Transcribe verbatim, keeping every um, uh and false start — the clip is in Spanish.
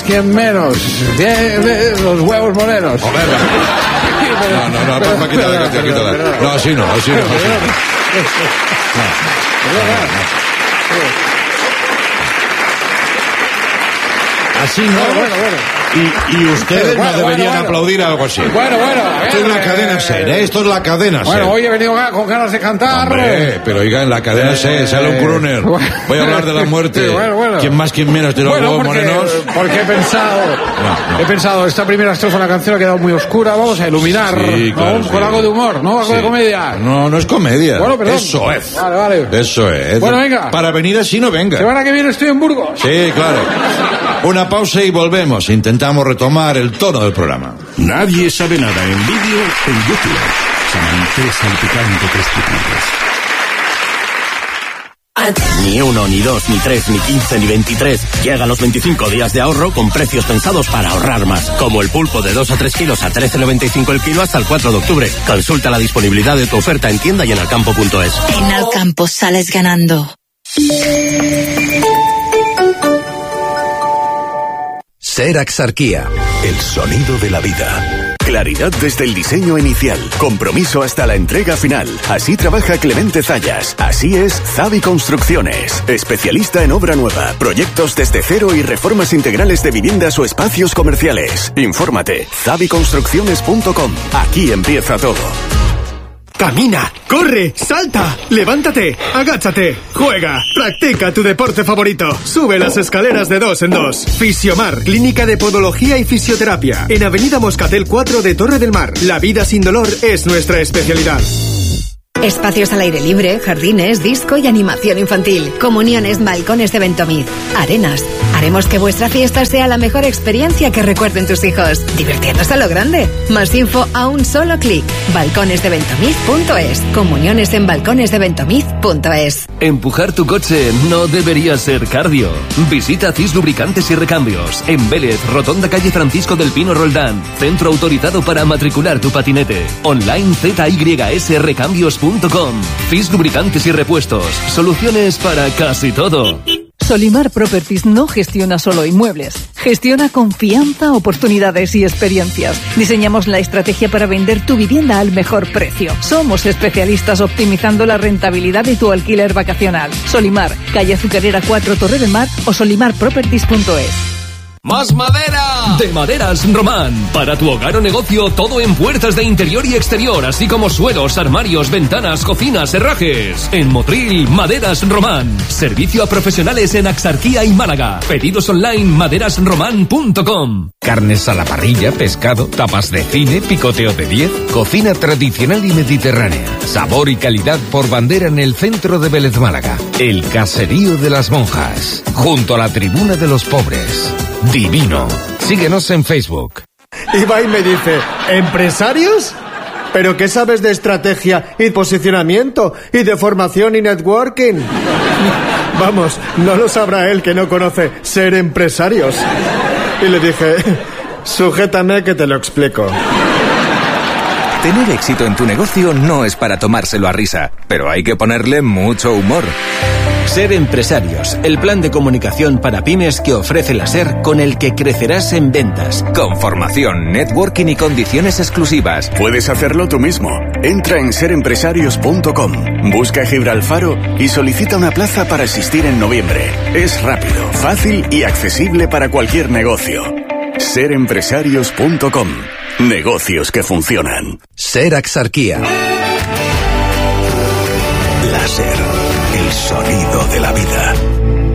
cien menos. cien, los huevos morenos. Joder, no, no, no, no, quítala, quítala, quítala. No, así no, así no. Así no. Así no. Bueno, bueno. Y, y ustedes bueno, no deberían bueno, bueno. aplaudir algo así. Bueno, bueno. Esto es la cadena SER, ¿eh? Esto es la cadena SER. Bueno, hoy he venido con ganas de cantar. Hombre, pero oiga, en la cadena SER sale un crooner. Voy a hablar de la muerte. Sí, bueno, bueno. ¿Quién más, quién menos de los bueno, huevos porque, morenos? Porque he pensado, no, no. he pensado, esta primera estrofa de la canción ha quedado muy oscura, vamos a iluminar. Sí, claro, ¿no? sí. Con algo de humor, ¿no? Algo sí. de comedia. No, no es comedia. Bueno, perdón. Eso es. Vale, vale. Eso es. Bueno, venga. Para venir así no venga. Semana que viene estoy en Burgos. Sí, claro. Una pausa y volvemos. Intentamos retomar el tono del programa. Nadie sabe nada en vídeo en YouTube. Samantha salpicante de estupidez. Ni uno, ni dos, ni tres, ni quince, ni veintitrés. Llegan los veinticinco días de ahorro con precios pensados para ahorrar más. Como el pulpo de dos a tres kilos a trece noventa y cinco el kilo hasta el cuatro de octubre. Consulta la disponibilidad de tu oferta en tienda y en alcampo punto es. En Alcampo sales ganando. SER Axarquía. El sonido de la vida. Claridad desde el diseño inicial. Compromiso hasta la entrega final. Así trabaja Clemente Zayas. Así es Zavi Construcciones. Especialista en obra nueva, proyectos desde cero y reformas integrales de viviendas o espacios comerciales. Infórmate. zavi construcciones punto com. Aquí empieza todo. Camina, corre, salta, levántate, agáchate, juega, practica tu deporte favorito, sube las escaleras de dos en dos. Fisiomar, clínica de podología y fisioterapia, en Avenida Moscatel cuatro de Torre del Mar. La vida sin dolor es nuestra especialidad. Espacios al aire libre, jardines, disco y animación infantil. Comuniones, balcones de Ventomid. Arenas. Haremos que vuestra fiesta sea la mejor experiencia que recuerden tus hijos. Divirtiéndose a lo grande. Más info a un solo clic. balcones de ventomid punto es. Comuniones en balcones de ventomid punto es. Empujar tu coche no debería ser cardio. Visita Cis Lubricantes y Recambios. En Vélez, Rotonda Calle Francisco del Pino Roldán. Centro autorizado para matricular tu patinete. Online z y s recambios punto com. Cis Lubricantes y Repuestos. Soluciones para casi todo. Solimar Properties no gestiona solo inmuebles. Gestiona confianza, oportunidades y experiencias. Diseñamos la estrategia para vender tu vivienda al mejor precio. Somos especialistas optimizando la rentabilidad de tu alquiler vacacional. Solimar, calle Azucarera cuatro, Torre del Mar o solimar properties punto es. ¡Más madera! De Maderas Román. Para tu hogar o negocio, todo en puertas de interior y exterior, así como suelos, armarios, ventanas, cocinas, herrajes. En Motril, Maderas Román. Servicio a profesionales en Axarquía y Málaga. Pedidos online, maderas román punto com. Carnes a la parrilla, pescado, tapas de cine, picoteo de diez. Cocina tradicional y mediterránea. Sabor y calidad por bandera en el centro de Vélez, Málaga. El Caserío de las Monjas. Junto a la Tribuna de los Pobres. Divino. Síguenos en Facebook. Ibai me dice, ¿empresarios? ¿Pero qué sabes de estrategia y posicionamiento y de formación y networking? Vamos, no lo sabrá él que no conoce ser empresarios. Y le dije, sujétame que te lo explico. Tener éxito en tu negocio no es para tomárselo a risa, pero hay que ponerle mucho humor. SER Empresarios, el plan de comunicación para pymes que ofrece la SER con el que crecerás en ventas. Con formación, networking y condiciones exclusivas. Puedes hacerlo tú mismo. Entra en ser empresarios punto com, busca Gibralfaro y solicita una plaza para asistir en noviembre. Es rápido, fácil y accesible para cualquier negocio. ser empresarios punto com. Negocios que funcionan. SER Axarquía. La SER. El sonido de la vida.